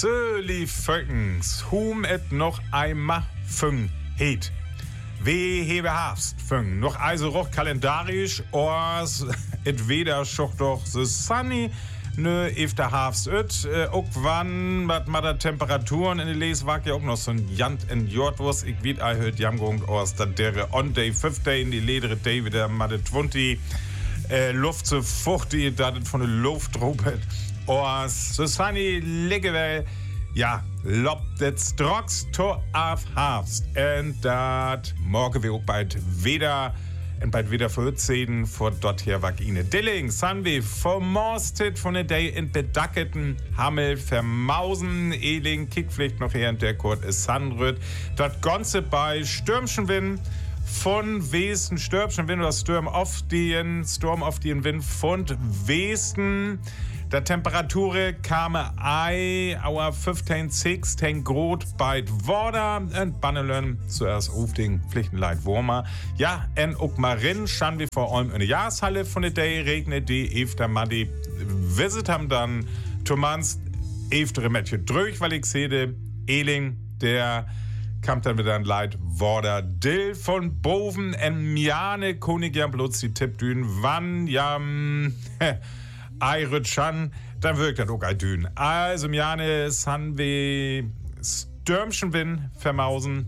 Söli Föckens, hum et noch einmal fünn heet. We hebe hast fünn, noch also roch kalendarisch, ors et weder schoch doch the sunny, nö efter hafs öt, ook wann wat ma da Temperaturen in de Lees wag ja ook noch so'n Jant en Jordwurst, ik weet ei höt jamgong ors, dat dere on day, 5 day in die ledere day wieder ma de 20, Luft so fuchtig, dat het von de Luft robet. Ors, so sunny ligge wel, ja, lobt het straks to af Herbst. En dat morgen wir ook bald wieder, en bald wieder vooruitzien voor dort hier Wagine Dilling. San we vermorstet von der Day in bedacketen Hammel vermausen. Eling, Kickpflicht noch her in der Kurt ist Sandröt. Dat Ganze bei Stürmchenwind von Westen, Stürmchenwind oder Sturm auf den Wind von Westen. Der Temperatur kam auer 15, 16 Grad bei Worda und Bannelen zuerst auf den Pflichtenleit Wurmer. Ja, en ook marin schauen wir vor allem in der Jahreshalle von der Day regnet die efter Madi visit haben dann Thomas eftere Mädchen durch, weil ich sehe, Eling, der kam dann wieder ein Leid Worda Dill von Boven en Miane König ja bloß die Tippdünen wann jam Eirutschan, dann wirkt das auch ein Dün. Also, Miane, san we Stürmchenwind vermausen.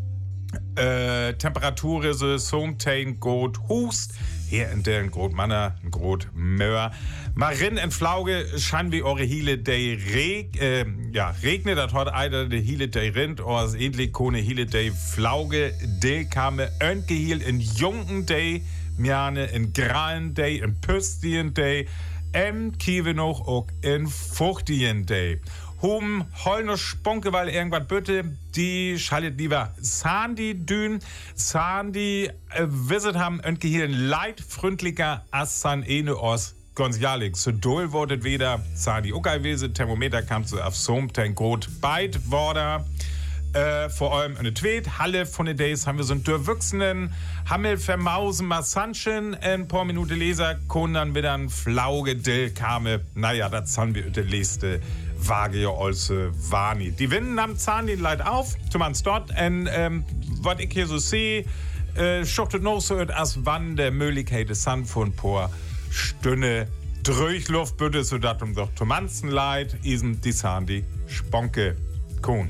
Temperatur so somtein gut hust. Hier in der Grot Manner, Grot Möhr. Marin en Flauge, schan wie eure Hiele day regnet, dat hat einer de Hiele day rind, or ähnlich kone Hiele day Flauge, de kame Öntgehiel in Jungen day, Miane in Gralen day, in Püstien day, Kiewe noch auch in Fuchtien Day. Hum hol noch Sponke, weil irgendwas bitte, die schaltet lieber Sandy Dün. Sandy visit haben irgendwie hier ein leidfreundlicher Assan Ene aus Gonzalik. So doll wurdet wieder Sandy okay wiese, Thermometer kam so auf Somten Grot beid Worda. Vor allem eine Tweet, Halle von den Days haben wir so einen durchwachsenen Hammel vermausen Massanchen, ein paar Minuten Leser, können dann wieder ein Flauge Dill kame. Naja, das haben wir der letzte Waage ja also Wani. Die Winden am Zahn den Leid auf, zu man's dort, und was ich hier so sehe, schuchtet noch so, als wann der Möglichkeit ist, Sand von ein paar Stunde Durchluft bitte, so dat doch zu manchen Leid, isen die Zahn die Sponke Kuhn.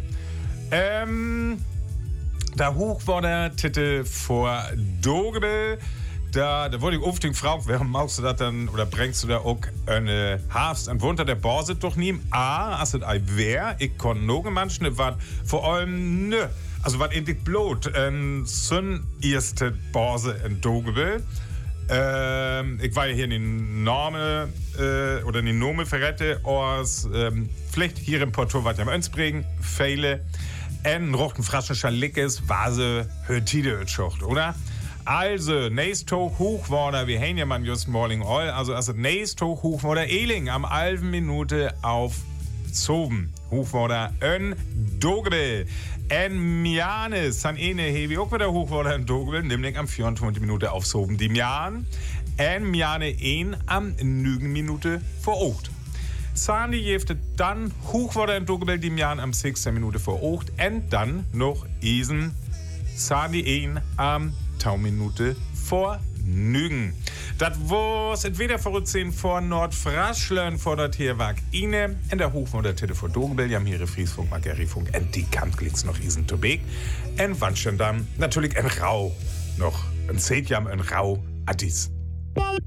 Da hoch war der Titel vor Dogebel. Da wurde ich oft gefragt, warum machst du das dann oder bringst du da auch eine Herbst und Winter der Börse doch nie? Als es ein wär, ich konnte noch manchen, was vor allem nö. Also was endlich blöd. Sun erste Börse in Dogebel. Ich war ja hier in die Norme oder in die Nome verrette aus vielleicht hier im Porto was am Önsbringen, Feile. En rochten fraschischer Lickes, Vase, Hötide schocht, oder? Also, nächst hoch war da, wir haben ja mal just morning all, also nächst hoch war da Eling am 11 Minute auf Zoben. Hoch war da en Dogebel. En Miane, san ene hebi auch wieder hoch war da en Dogebel, nämlich am 24 Minute auf Zoben. Die Mian, en Miane ein am 9 Minute vor Ocht. Sandy jefte dann hoch war der in Dogebel die Jahren am 6. Minute vor 8 und dann noch Isen Sandy am 10 Minute vor 9. Das war's entweder voraussehen vor Nordfraschlern vor der Tierwag Ine in der Hoch von der Titte vor Dogebel, die haben hier Friesfunk, Magerifunk und die Kampfklicks noch Isen Tobek und Wandstendam natürlich ein Rau noch ein Zetjam ein Rau Addis.